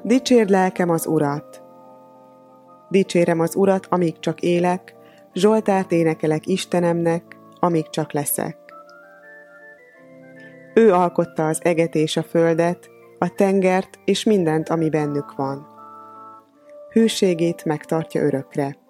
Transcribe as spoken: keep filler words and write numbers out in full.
Dicsérd lelkem az Urat! Dicsérem az Urat, amíg csak élek, Zsoltárt énekelek Istenemnek, amíg csak leszek. Ő alkotta az eget és a földet, a tengert és mindent, ami bennük van. Hűségét megtartja örökre.